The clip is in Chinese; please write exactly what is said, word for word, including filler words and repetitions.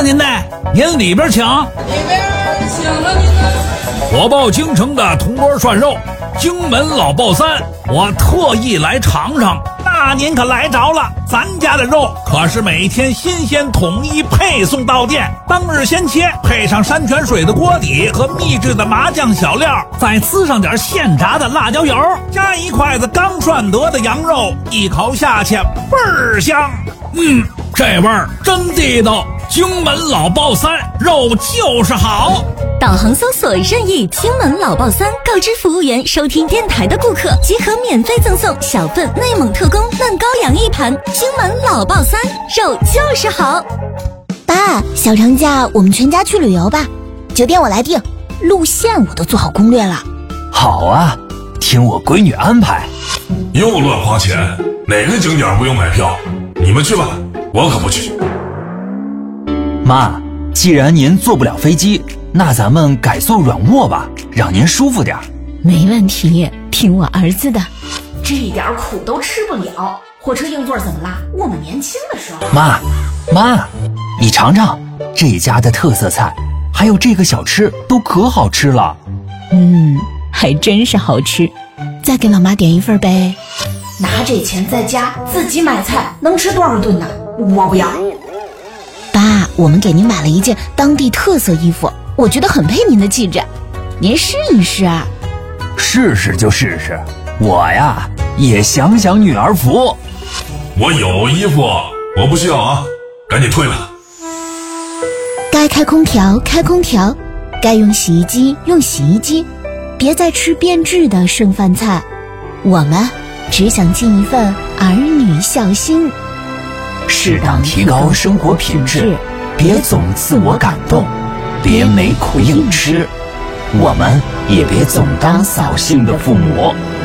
您呢？您里边请。 里边请了您呢。 我报京城的铜锅涮肉，荆门老爆三，我特意来尝尝。那您可来着了，咱家的肉可是每天新鲜统一配送到店，当日先切，配上山泉水的锅底和秘制的麻酱小料，再呲上点现炸的辣椒油，加一筷子刚涮得的羊肉，一口下去倍儿香。嗯，这味儿真地道。荆门老爆三，肉就是好。 导航搜索任意荆门老爆三，告知服务员收听电台的顾客即可免费赠送小份内蒙特供嫩羔羊一盘。荆门老爆三，肉就是好。 爸，小长假我们全家去旅游吧，酒店我来订，路线我都做好攻略了。 好啊，听我闺女安排。 又乱花钱，哪个景点不用买票？你们去吧，我可不去。 妈，既然您坐不了飞机，那咱们改坐软卧吧，让您舒服点。 没问题，听我儿子的。 这点苦都吃不了，火车硬座怎么啦？我们年轻的时候。 妈，妈，你尝尝这家的特色菜，还有这个小吃都可好吃了。 嗯，还真是好吃。再给老妈点一份呗。 拿这钱在家自己买菜，能吃多少顿呢？我不要。 爸，我们给您买了一件当地特色衣服，我觉得很配您的气质，您试一试啊。 试试就试试，我呀也想想女儿福。 我有衣服，我不需要啊，赶紧退吧。 该开空调开空调，该用洗衣机用洗衣机，别再吃变质的剩饭菜。我们只想尽一份儿女孝心。 适当提高生活品质，别总自我感动，别没苦硬吃，我们也别总当扫兴的父母。